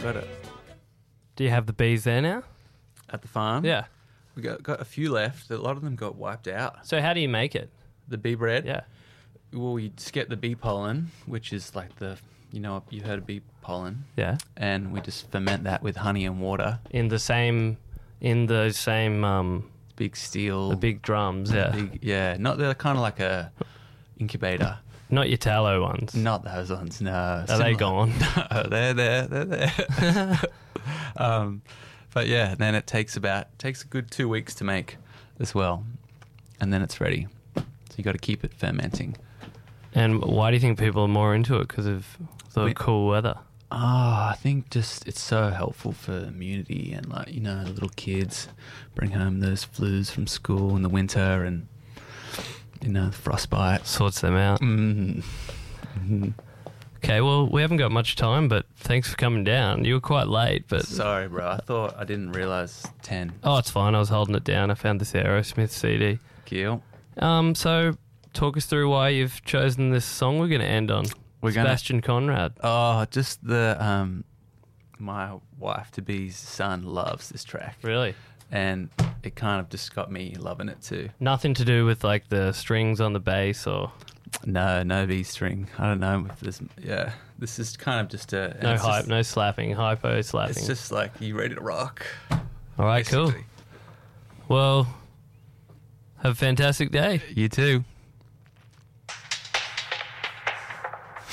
got it Do you have the bees there now? at the farm. Yeah. We got a few left. A lot of them got wiped out. So how do you make it? The bee bread. Yeah. Well, you just get the bee pollen, which is like you've heard of bee pollen. Yeah. And we just ferment that with honey and water. In those same Big steel. the big drums, yeah. Not they're kind of like a incubator. Not your tallow ones. Not those ones. No. Are they gone? No, they're there. But yeah, then it takes a good 2 weeks to make as well, and then it's ready. So you got to keep it fermenting. And why do you think people are more into it? Because of the cool weather? I think just it's so helpful for immunity and little kids bring home those flus from school in the winter and frostbite. Sorts them out. Mm-hmm. Okay, well, we haven't got much time, but thanks for coming down. You were quite late, but... Sorry, bro. I didn't realise 10. Oh, it's fine. I was holding it down. I found this Aerosmith CD. Kill. So talk us through why you've chosen this song we're going to end on. Sebastian Conrad. Oh, just the my wife-to-be's son loves this track. Really? And it kind of just got me loving it too. Nothing to do with like the strings on the bass or... No B string. I don't know if this. Yeah, this is kind of just a no hype, no slapping, hypo slapping. It's just like you ready to rock. All right, basically. Cool. Well, have a fantastic day. You too.